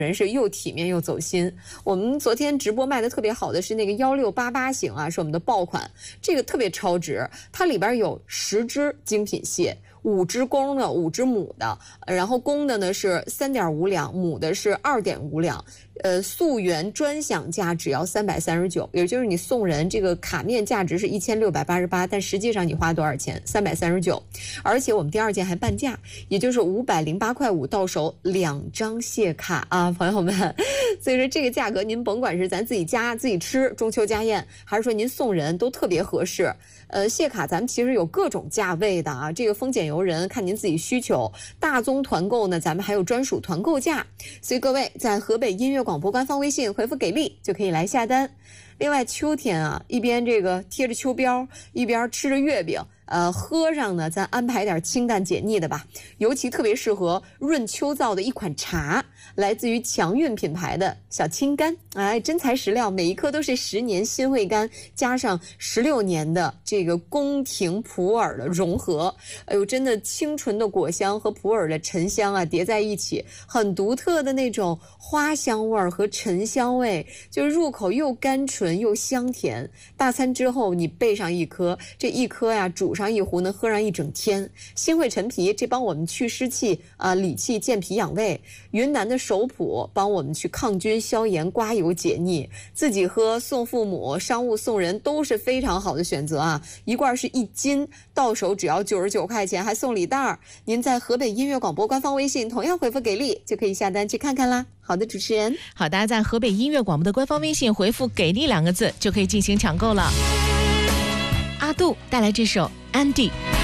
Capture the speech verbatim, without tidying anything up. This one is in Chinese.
人是又体面又走心。我们昨天直播卖的特别好的是那个幺六八八型啊，是我们的爆款，这个特别超值，它里边有十只精品蟹。五只公的，五只母的，然后公的呢是三点五两，母的是二点五两。呃，溯源专享价只要三百三十九，也就是你送人这个卡面价值是一千六百八十八，但实际上你花多少钱？三百三十九，而且我们第二件还半价，也就是五百零八块五到手两张蟹卡啊，朋友们。所以说这个价格您甭管是咱自己家自己吃中秋家宴，还是说您送人都特别合适。呃，蟹卡咱们其实有各种价位的啊，这个丰俭由人，看您自己需求。大宗团购呢，咱们还有专属团购价，所以各位在河北音乐广播官方微信回复给力就可以来下单。另外秋天啊，一边这个贴着秋膘，一边吃着月饼，呃，喝上呢咱安排点清淡解腻的吧，尤其特别适合润秋燥的一款茶，来自于强韵品牌的小青柑，哎，真材实料，每一颗都是十年新会柑加上十六年的这个宫廷普洱的融合，哎呦，真的清纯的果香和普洱的沉香啊叠在一起，很独特的那种花香味和沉香味，就是入口又甘醇又香甜。大餐之后你备上一颗，这一颗呀煮上一壶能喝上一整天。新会陈皮这帮我们去湿气啊、理气健脾养胃，云南的首普帮我们去抗菌消炎刮油解腻，自己喝送父母商务送人都是非常好的选择啊。一罐是一斤，到手只要九十九块钱，还送礼袋。您在河北音乐广播官方微信同样回复给力就可以下单去看看啦。好的，主持人， 好，大家在河北音乐广播的官方微信回复给力两个字就可以进行抢购了。阿杜带来这首安迪。